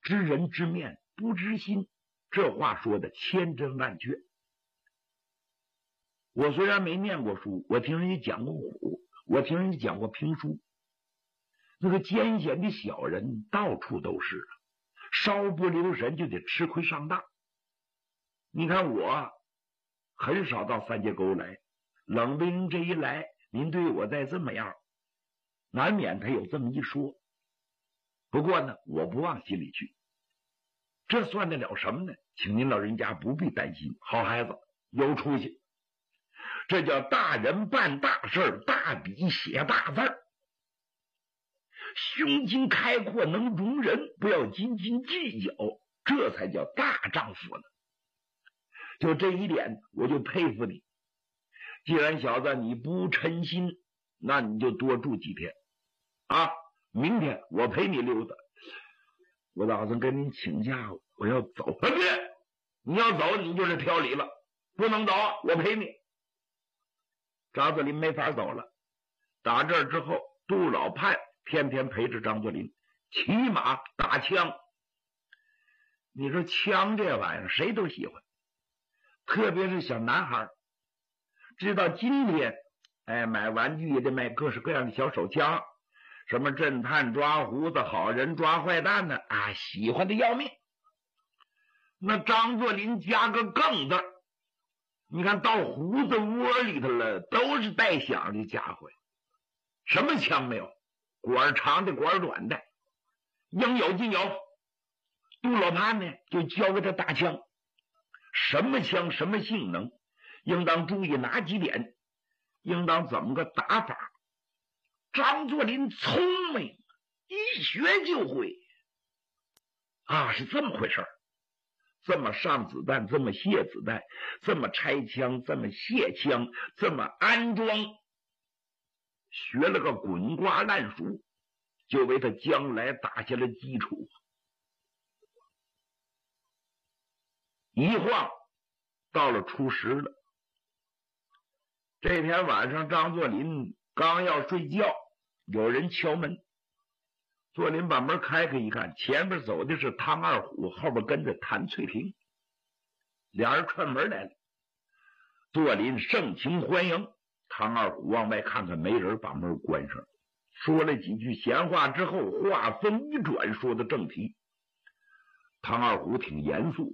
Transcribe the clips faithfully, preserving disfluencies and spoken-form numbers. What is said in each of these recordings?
知人知面不知心，这话说的千真万确。我虽然没念过书，我听人家讲过古，我听人家讲过评书，那个奸险的小人到处都是，稍不留神就得吃亏上当。你看我很少到三界沟来，冷不丁这一来，您对我再这么样，难免他有这么一说。不过呢，我不往心里去，这算得了什么呢？请您老人家不必担心，好孩子有出息，这叫大人办大事，大笔写大字，胸襟开阔，能容人，不要斤斤计较，这才叫大丈夫呢。就这一点我就佩服你。既然小子你不嗔心，那你就多住几天啊！明天我陪你溜达，我打算跟您请假，我要走。别，你要走你就是挑理了，不能走，我陪你。张作霖没法走了。打这儿之后，杜老盼天天陪着张作霖骑马打枪。你说枪这玩意儿谁都喜欢，特别是小男孩，直到今天，哎，买玩具也得买各式各样的小手枪，什么侦探抓胡子，好人抓坏蛋呢，啊，喜欢的要命。那张作霖加个更字，你看到胡子窝里头了，都是带响的家伙，什么枪没有，管长的管短的，应有尽有。杜老盼呢就教给他打枪，什么枪什么性能，应当注意哪几点，应当怎么个打法。张作霖聪明，一学就会啊，是这么回事儿。这么上子弹，这么卸子弹，这么拆枪，这么卸枪，这么安装，学了个滚瓜烂熟，就为他将来打下了基础。一晃到了初十了。这天晚上，张作霖刚要睡觉，有人敲门。作霖把门开开一看，前面走的是汤二虎，后边跟着谭翠萍，俩人串门来了。作霖盛情欢迎，汤二虎往外看看没人，把门关上，说了几句闲话之后，话锋一转，说的正题。汤二虎挺严肃，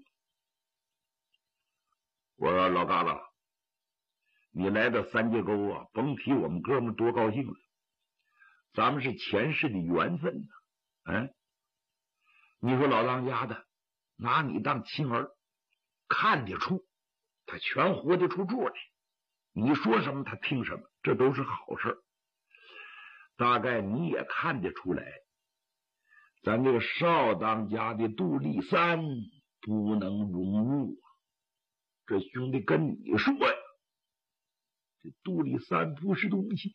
我说老嘎子，你来到三界沟啊，甭提我们哥们多高兴了，咱们是前世的缘分呢。嗯，你说老当家的拿你当亲儿，看得出他全活得出主来，你说什么他听什么，这都是好事。大概你也看得出来，咱这个少当家的杜立三不能容物啊。这兄弟跟你说呀，这杜立三不是东西，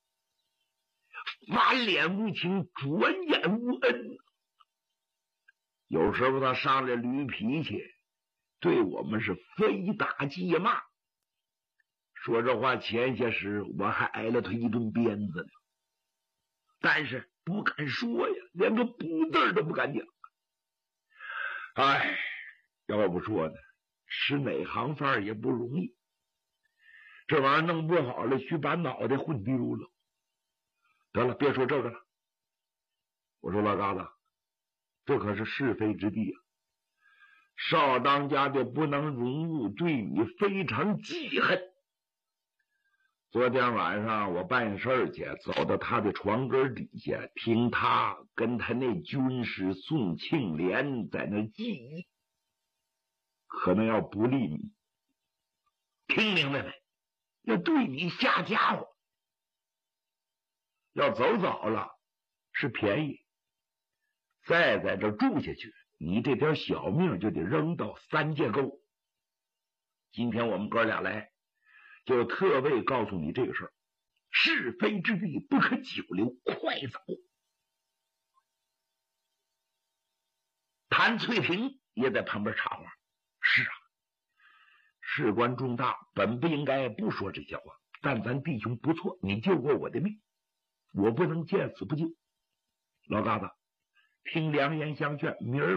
翻脸无情，转眼无恩。有时候他上来驴脾气，对我们是非打即骂。说这话前些时我还挨了他一顿鞭子呢，但是不敢说呀，连个不字都不敢讲。哎，要不说呢，使哪行饭也不容易，这玩意儿弄不好了，去把脑袋混丢了。得了，别说这个了。我说老嘎子，这可是是非之地啊！少当家的不能容物，对你非常记恨。昨天晚上我办事去，走到他的床根底下，听他跟他那军师宋庆连在那记忆，可能要不利你。听明白没？要对你下家伙。要走早了是便宜，再在这住下去，你这条小命就得扔到三界沟。今天我们哥俩来，就特为告诉你这个事儿，是非之地不可久留，快走。谭翠萍也在旁边插话，是啊，事关重大，本不应该不说这些话，但咱弟兄不错，你救过我的命，我不能见死不救。老嘎子，听良言相劝，明儿